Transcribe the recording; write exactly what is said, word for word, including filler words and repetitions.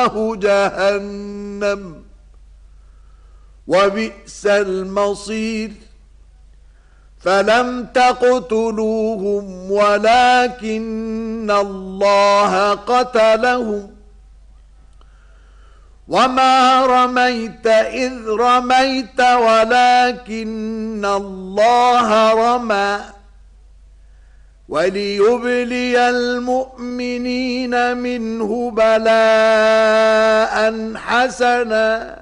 جهنم وبئس المصير. فلم تقتلوهم ولكن الله قتلهم وما رميت إذ رميت ولكن الله رمى وليبلي المؤمنين منه بلاء حسنا